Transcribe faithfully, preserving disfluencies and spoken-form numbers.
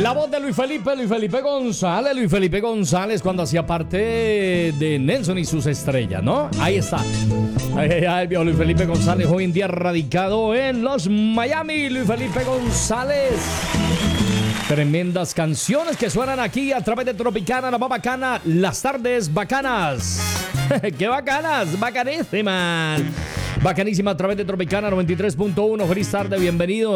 La voz de Luis Felipe, Luis Felipe González, Luis Felipe González cuando hacía parte de Nelson y sus estrellas, ¿no? Ahí está. Ay, ay, ay, viejo Luis Felipe González, hoy en día radicado en los Miami. Luis Felipe González. Tremendas canciones que suenan aquí a través de Tropicana, la más bacana, las tardes bacanas. ¡Qué bacanas! ¡Bacanísimas! Bacanísima a través de Tropicana noventa y tres punto uno. Feliz tarde, bienvenidos.